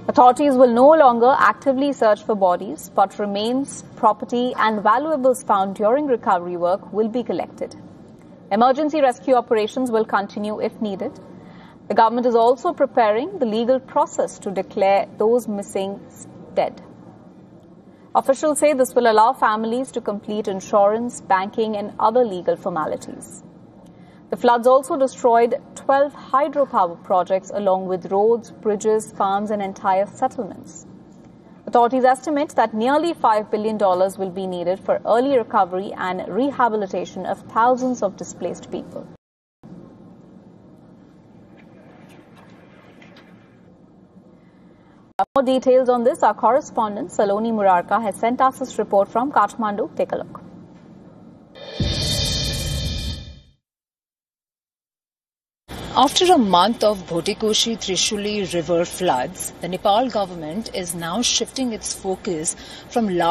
Authorities will no longer actively search for bodies, but remains, property and valuables found during recovery work will be collected. Emergency rescue operations will continue if needed. The government is also preparing the legal process to declare those missing dead. Officials say this will allow families to complete insurance, banking and other legal formalities. The floods also destroyed 12 hydropower projects along with roads, bridges, farms and entire settlements. Authorities estimate that nearly $5 billion will be needed for early recovery and rehabilitation of thousands of displaced people. For more details on this, our correspondent Saloni Murarka has sent us this report from Kathmandu. Take a look. After a month of Bhotikoshi-Trishuli river floods, the Nepal government is now shifting its focus from